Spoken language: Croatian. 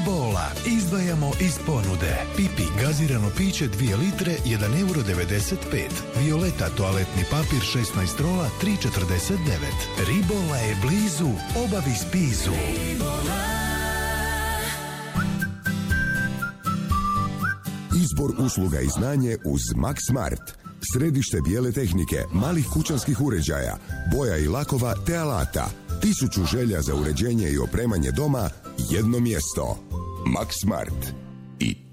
Ribola izdvajamo iz ponude. Pipi gazirano piće 2 litre 1,95 €. Violeta toaletni papir 16 rola 3,49 €. Ribola je blizu, obavi spizu. Izbor usluga i znanje uz Max Smart. Središte bijele tehnike, malih kućanskih uređaja, boja i lakova te alata. 1000 želja za uređenje i opremanje doma, jedno mjesto. Max Smart. I